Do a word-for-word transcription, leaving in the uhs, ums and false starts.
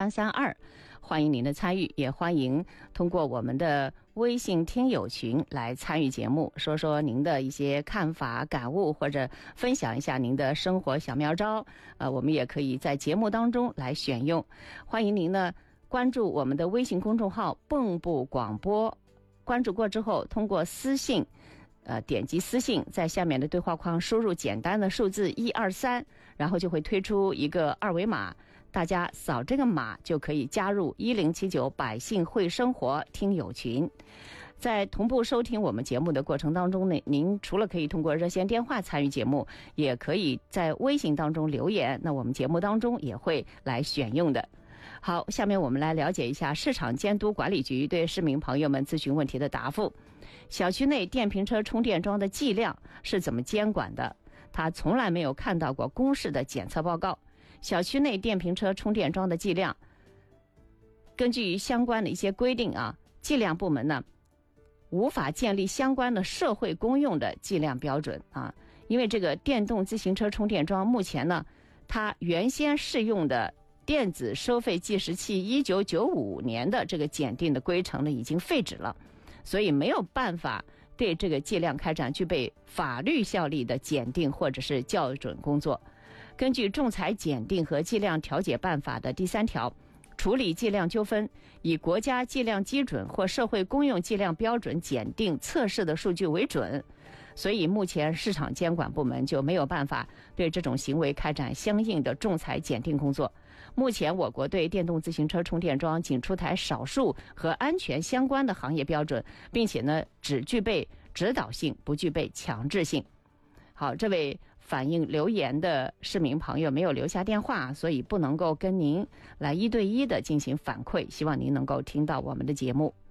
三三二，欢迎您的参与，也欢迎通过我们的微信听友群来参与节目，说说您的一些看法、感悟，或者分享一下您的生活小妙招。呃，我们也可以在节目当中来选用。欢迎您呢关注我们的微信公众号蚌埠广播，关注过之后，通过私信。呃，点击私信，在下面的对话框输入简单的数字一二三，然后就会推出一个二维码，大家扫这个码就可以加入一零七九百姓会生活听友群。在同步收听我们节目的过程当中呢，您除了可以通过热线电话参与节目，也可以在微信当中留言，那我们节目当中也会来选用的。好，下面我们来了解一下市场监督管理局对市民朋友们咨询问题的答复。小区内电瓶车充电桩的计量是怎么监管的？他从来没有看到过公示的检测报告。小区内电瓶车充电桩的计量，根据相关的一些规定啊，计量部门呢无法建立相关的社会公用的计量标准啊，因为这个电动自行车充电桩目前呢，它原先适用的电子收费计时器一九九五年的这个检定的规程呢已经废止了，所以没有办法对这个计量开展具备法律效力的检定或者是校准工作。根据仲裁检定和计量调解办法的第三条，处理计量纠纷以国家计量基准或社会公用计量标准检定测试的数据为准，所以目前市场监管部门就没有办法对这种行为开展相应的仲裁检定工作。目前我国对电动自行车充电桩仅出台少数和安全相关的行业标准，并且呢只具备指导性，不具备强制性。好，这位反映留言的市民朋友没有留下电话，所以不能够跟您来一对一的进行反馈，希望您能够听到我们的节目。